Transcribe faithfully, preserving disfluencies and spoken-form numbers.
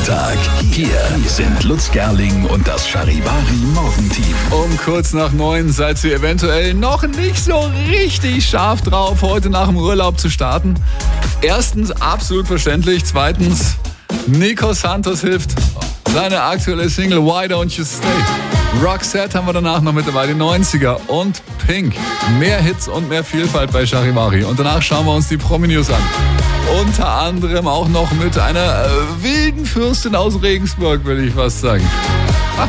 Montag. Hier sind Lutz Gerling und das Charivari Morgenteam. Um kurz nach neun seid ihr eventuell noch nicht so richtig scharf drauf, heute nach dem Urlaub zu starten. Erstens, absolut verständlich. Zweitens, Nico Santos hilft. Seine aktuelle Single Why Don't You Stay. Roxette haben wir danach noch mit dabei, die neunziger. Und Pink. Mehr Hits und mehr Vielfalt bei Charivari. Und danach schauen wir uns die Promi-News an. Unter anderem auch noch mit einer äh, wilden Fürstin aus Regensburg, will ich fast sagen.